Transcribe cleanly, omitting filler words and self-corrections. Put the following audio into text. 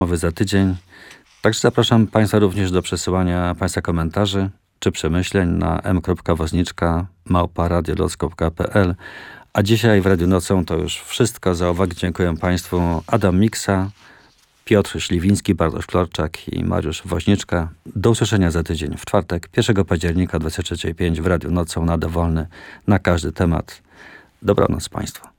Mowy za tydzień. Także zapraszam Państwa również do przesyłania Państwa komentarzy czy przemyśleń na m.woźniczka@radioloc.pl. A dzisiaj w Radiu Nocą to już wszystko. Za uwagę dziękuję Państwu. Adam Miksa, Piotr Śliwiński, Bartosz Klorczak i Mariusz Woźniczka. Do usłyszenia za tydzień, w czwartek, 1 października 23:05 w Radiu Nocą na dowolny, na każdy temat. Dobranoc Państwu.